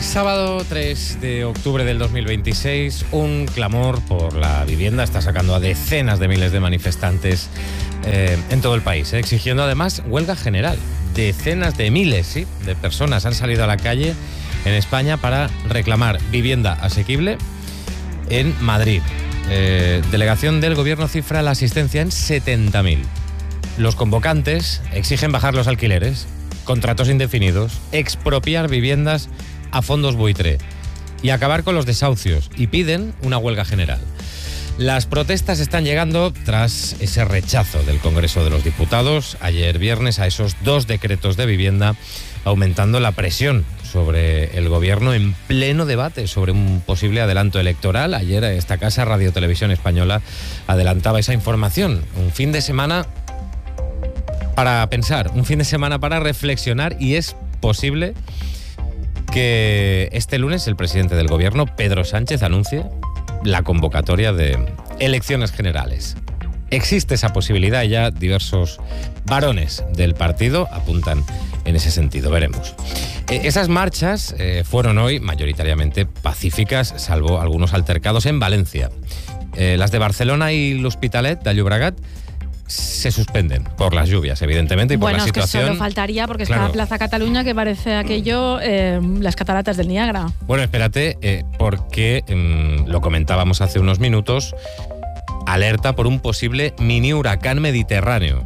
Sábado 3 de octubre del 2026, un clamor por la vivienda está sacando a decenas de miles de manifestantes en todo el país, exigiendo además huelga general. Decenas de miles, ¿sí?, de personas han salido a la calle en España para reclamar vivienda asequible en Madrid. Delegación del Gobierno cifra la asistencia en 70.000. Los convocantes exigen bajar los alquileres, contratos indefinidos, expropiar viviendas a fondos buitre y acabar con los desahucios, y piden una huelga general. Las protestas están llegando tras ese rechazo del Congreso de los Diputados ayer viernes a esos 2 decretos de vivienda, aumentando la presión sobre el Gobierno en pleno debate sobre un posible adelanto electoral. Ayer esta casa, Radio Televisión Española, adelantaba esa información. Un fin de semana para pensar, un fin de semana para reflexionar, y es posible que este lunes el presidente del Gobierno, Pedro Sánchez, anuncie la convocatoria de elecciones generales. Existe esa posibilidad y ya diversos varones del partido apuntan en ese sentido. Veremos. Esas marchas fueron hoy mayoritariamente pacíficas, salvo algunos altercados en Valencia. Las de Barcelona y l'Hospitalet de Llobregat se suspenden por las lluvias, evidentemente, y por la situación. Bueno, es que solo faltaría, porque claro, está Plaza Cataluña, que parece aquello las cataratas del Niágara. Bueno, espérate, porque lo comentábamos hace unos minutos, alerta por un posible mini huracán mediterráneo.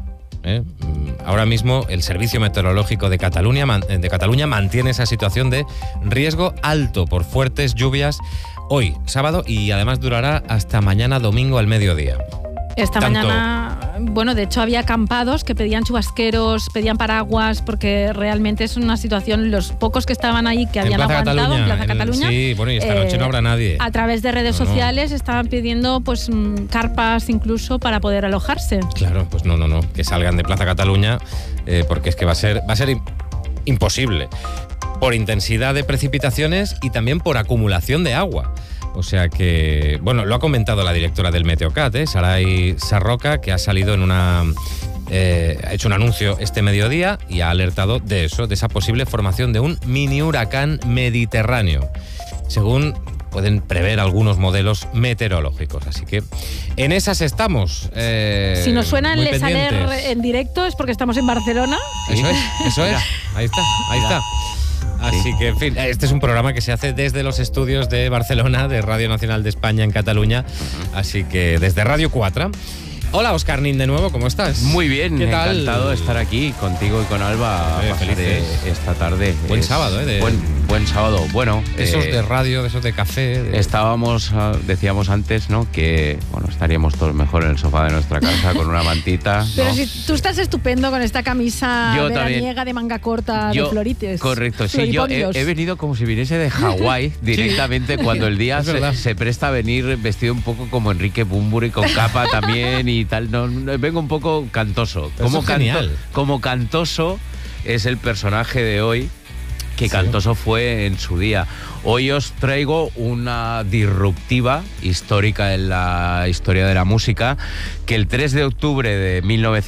Ahora mismo el Servicio Meteorológico de Cataluña mantiene esa situación de riesgo alto por fuertes lluvias hoy, sábado, y además durará hasta mañana domingo al mediodía. Esta mañana, bueno, de hecho había acampados que pedían chubasqueros, pedían paraguas, porque realmente es una situación, los pocos que estaban ahí que habían aguantado en Plaza Cataluña. Sí, bueno, y esta noche no habrá nadie. A través de redes sociales estaban pidiendo pues carpas incluso para poder alojarse. Claro, pues no, que salgan de Plaza Cataluña, porque es que va a ser imposible, por intensidad de precipitaciones y también por acumulación de agua. O sea que, bueno, lo ha comentado la directora del Meteocat, Saray Sarroca, que ha salido ha hecho un anuncio este mediodía y ha alertado de esa posible formación de un mini huracán mediterráneo, según pueden prever algunos modelos meteorológicos. Así que en esas estamos. Si nos suena el Les Aler en directo es porque estamos en Barcelona. Eso es. Ahí está. Así que, en fin, este es un programa que se hace desde los estudios de Barcelona, de Radio Nacional de España en Cataluña, así que desde Radio 4. Hola, Óscar Nin, de nuevo, ¿cómo estás? Muy bien, ¿qué tal? Encantado de estar aquí contigo y con Alba esta tarde. Buen sábado, Buen sábado. Bueno, esos de radio, de esos de café. Estábamos, decíamos antes, ¿no?, que estaríamos todos mejor en el sofá de nuestra casa con una mantita. Pero si tú estás estupendo con esta camisa veraniega de manga corta de florites. Correcto, sí, yo he venido como si viniese de Hawái directamente, cuando el día se presta a venir vestido un poco como Enrique Bunbury, con capa también y tal. No, vengo un poco cantoso. Como cantoso es el personaje de hoy, que cantoso fue en su día. Hoy os traigo una disruptiva histórica en la historia de la música, que el 3 de octubre de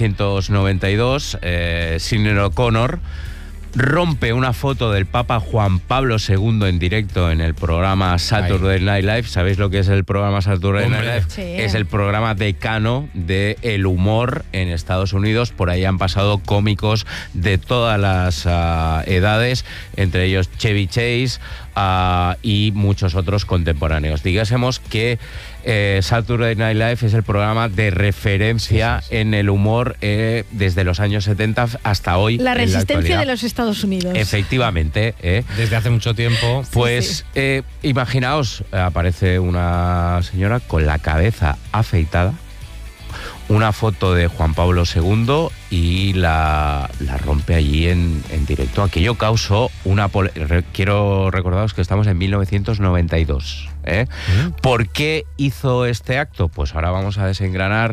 1992, Sinéad O'Connor rompe una foto del Papa Juan Pablo II en directo en el programa Saturday Night Live. ¿Sabéis lo que es el programa Saturday Night Live? Sí. Es el programa decano del humor en Estados Unidos. Por ahí han pasado cómicos de todas las edades, entre ellos Chevy Chase y muchos otros contemporáneos. Digásemos que Saturday Night Live es el programa de referencia en el humor desde los años 70 hasta hoy. La resistencia de los Estados Unidos. Efectivamente. Desde hace mucho tiempo. Pues imaginaos, aparece una señora con la cabeza afeitada, una foto de Juan Pablo II y la rompe allí en directo. Aquello causó quiero recordaros que estamos en 1992. ¿Por qué hizo este acto? Pues ahora vamos a desengranar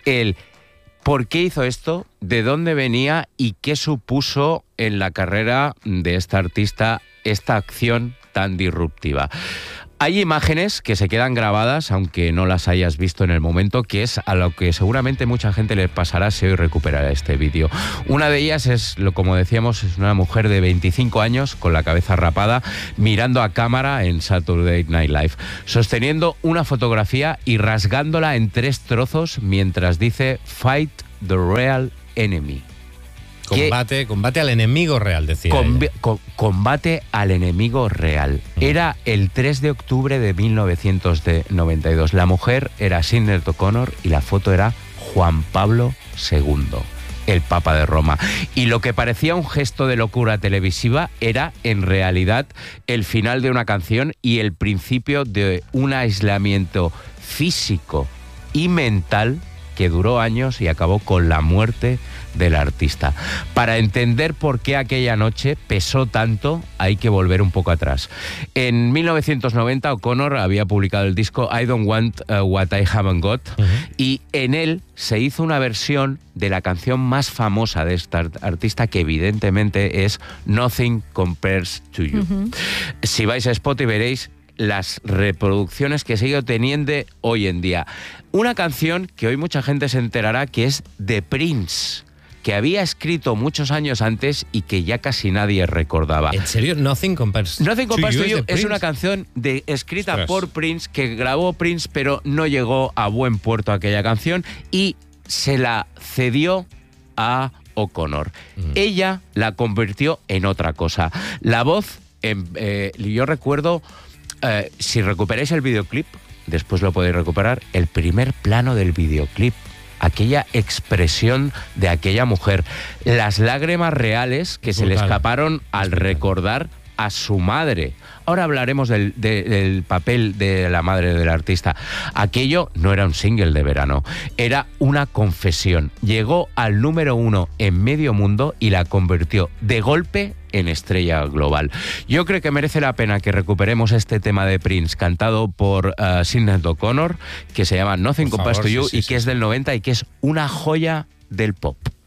por qué hizo esto, de dónde venía y qué supuso en la carrera de esta artista esta acción tan disruptiva. Hay imágenes que se quedan grabadas, aunque no las hayas visto en el momento, que es a lo que seguramente mucha gente le pasará si hoy recuperará este vídeo. Una de ellas es, como decíamos, es una mujer de 25 años con la cabeza rapada, mirando a cámara en Saturday Night Live, sosteniendo una fotografía y rasgándola en 3 trozos mientras dice "Fight the real enemy". Combate al enemigo real, decía combate al enemigo real. Era el 3 de octubre de 1992. La mujer era Sinéad O'Connor y la foto era Juan Pablo II, el Papa de Roma. Y lo que parecía un gesto de locura televisiva era, en realidad, el final de una canción y el principio de un aislamiento físico y mental que duró años y acabó con la muerte del artista. Para entender por qué aquella noche pesó tanto, hay que volver un poco atrás. En 1990, O'Connor había publicado el disco I Don't Want What I Haven't Got, y en él se hizo una versión de la canción más famosa de esta artista, que evidentemente es Nothing Compares to You. Si vais a Spotify veréis las reproducciones que sigue teniendo hoy en día. Una canción que hoy mucha gente se enterará que es de Prince, que había escrito muchos años antes y que ya casi nadie recordaba. ¿En serio? Nothing Compares to You es una canción escrita por Prince, que grabó Prince, pero no llegó a buen puerto aquella canción y se la cedió a O'Connor. Ella la convirtió en otra cosa. La voz, yo recuerdo, si recuperáis el videoclip, después lo podéis recuperar, el primer plano del videoclip, aquella expresión de aquella mujer, las lágrimas reales que se le escaparon al recordar a su madre. Ahora hablaremos del papel de la madre del artista. Aquello no era un single de verano, era una confesión. Llegó al número 1 en medio mundo y la convirtió de golpe en estrella global. Yo creo que merece la pena que recuperemos este tema de Prince, cantado por Sinéad O'Connor, que se llama Nothing Compares to You, y que es del 90 y que es una joya del pop.